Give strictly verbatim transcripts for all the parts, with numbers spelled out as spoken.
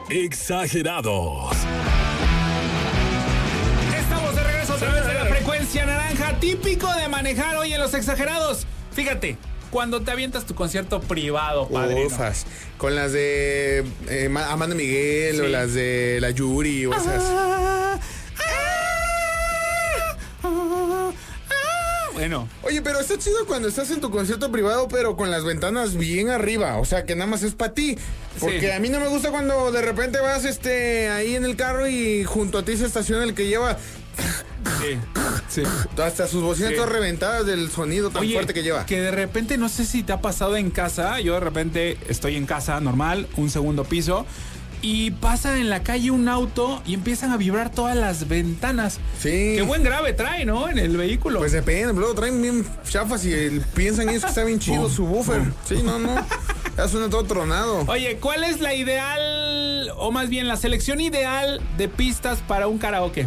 Exagerados. Estamos de regreso otra vez de la frecuencia naranja, típico de manejar hoy en Los Exagerados. Fíjate, cuando te avientas tu concierto privado, padre. Ufas. Con las de eh, Amanda Miguel, sí, o las de la Yuri o esas. Ah, ah, ah, ah. Bueno. Oye, pero está chido cuando estás en tu concierto privado, pero con las ventanas bien arriba. O sea, que nada más es para ti. Porque sí, a mí no me gusta cuando de repente vas este ahí en el carro y junto a ti se estaciona el que lleva... Sí, sí. Hasta sus bocinas, sí, todas reventadas del sonido tan Oye, fuerte que lleva. Que de repente, no sé si te ha pasado en casa. Yo de repente estoy en casa normal, un segundo piso, y pasa en la calle un auto y empiezan a vibrar todas las ventanas. Sí. Qué buen grave trae, ¿no? En el vehículo. Pues depende, luego traen bien chafas y el, piensan eso que está bien chido su buffer. Sí, no, no. Ya suena todo tronado. Oye, ¿cuál es la ideal, o más bien la selección ideal de pistas para un karaoke?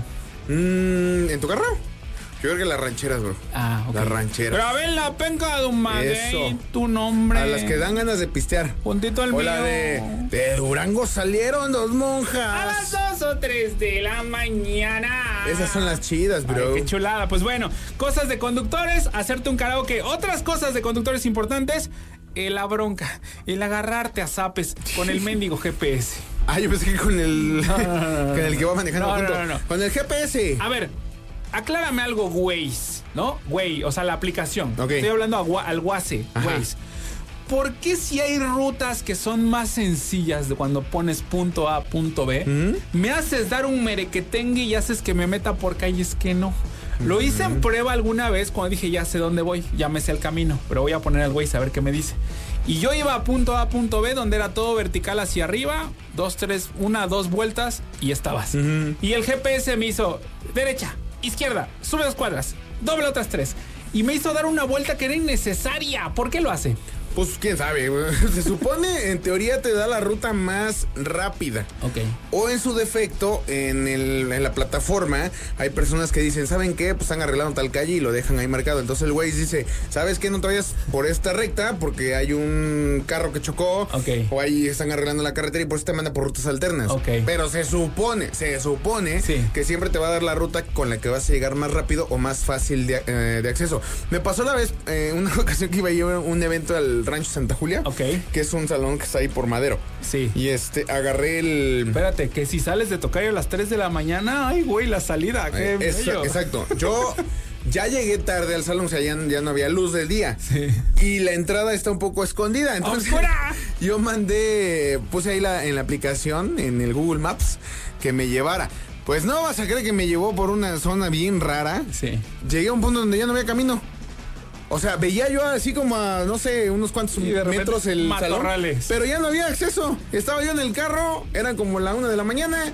Mm, ¿En tu carro? Yo creo que las rancheras, bro. Ah, ok. Las rancheras. Pero a ver la penca de un maguey, tu nombre. A las que dan ganas de pistear. Puntito al mío. O la de, de Durango salieron dos monjas. A las dos o tres de la mañana. Esas son las chidas, bro. Ay, qué chulada. Pues bueno, cosas de conductores, hacerte un karaoke. Otras cosas de conductores importantes, eh, la bronca, el agarrarte a zapes con el mendigo G P S. Ah, yo pensé que con el, no, no, no, con el que va manejando no, junto. No, no, no. Con el G P S. A ver, aclárame algo, Waze, ¿no? Waze, o sea, la aplicación. Okay. Estoy hablando a, al Waze, Waze. ¿Por qué si hay rutas que son más sencillas de cuando pones punto A, punto B, ¿Mm? me haces dar un merequetengue y haces que me meta por calles que no? Lo hice en prueba alguna vez cuando dije, ya sé dónde voy, ya me sé el camino, pero voy a poner al Waze a ver qué me dice. Y yo iba a punto A, punto B, donde era todo vertical hacia arriba, dos, tres, una, dos vueltas y estabas. Uh-huh. Y el G P S me hizo derecha, izquierda, sube dos cuadras, doble otras tres. Y me hizo dar una vuelta que era innecesaria. ¿Por qué lo hace? Pues quién sabe, se supone en teoría te da la ruta más rápida. Ok. O en su defecto, en, el, en la plataforma hay personas que dicen, ¿saben qué? Pues están arreglando tal calle y lo dejan ahí marcado. Entonces el Waze dice, ¿sabes qué? No te vayas por esta recta porque hay un carro que chocó. Ok. O ahí están arreglando la carretera y por eso te manda por rutas alternas. Ok. Pero se supone, se supone sí, que siempre te va a dar la ruta con la que vas a llegar más rápido o más fácil de, eh, de acceso. Me pasó la vez, eh, una ocasión que iba a ir a un evento al Rancho Santa Julia, okay, que es un salón que está ahí por Madero. Sí. Y este, agarré el... Espérate, que si sales de Tocayo a las tres de la mañana, ay, güey, la salida, qué eh, es, exacto. Yo ya llegué tarde al salón, o sea, ya, ya no había luz del día. Sí. Y la entrada está un poco escondida. Entonces, ¡oscura! Yo mandé, puse ahí la, en la aplicación, en el Google Maps, que me llevara. Pues no vas a creer que me llevó por una zona bien rara. Sí. Llegué a un punto donde ya no había camino. O sea, veía yo así como a, no sé, unos cuantos metros el matorrales, salón, pero ya no había acceso. Estaba yo en el carro, eran como la una de la mañana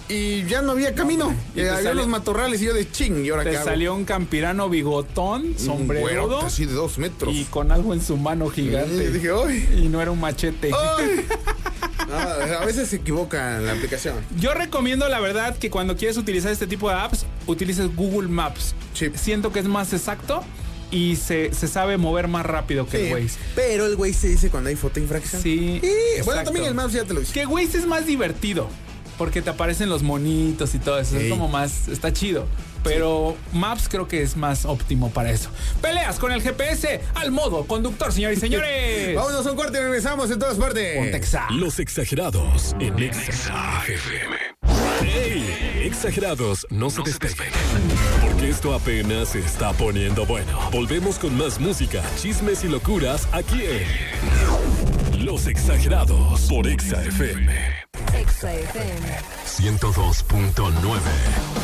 y ya no había camino. Y había salió, los matorrales y yo de ching, ¿y ahora qué hago? Te salió un campirano bigotón, sombrerudo. Bueno, casi de dos metros. Y con algo en su mano gigante. Y dije, ¡ay! Y no era un machete. ¡Ay! No, a veces se equivoca en la aplicación. Yo recomiendo, la verdad, que cuando quieres utilizar este tipo de apps, utilices Google Maps. Sí. Siento que es más exacto y se, se sabe mover más rápido que sí, el Waze. Pero el Waze se dice cuando hay fotoinfracción. Sí. Y, bueno, también el Maps ya te lo dice. Que Waze es más divertido porque te aparecen los monitos y todo eso. Sí. Es como más, está chido. Pero sí, Maps creo que es más óptimo para eso. Peleas con el G P S al modo conductor, señores y señores. Vámonos a un corte y regresamos en todas partes. Pontexa. Los Exagerados en Exa F M. ¡Hey! Exagerados, no, no se despeguen. Porque esto apenas se está poniendo bueno. Volvemos con más música, chismes y locuras aquí en Los Exagerados por Exa F M. Exa F M ciento dos punto nueve.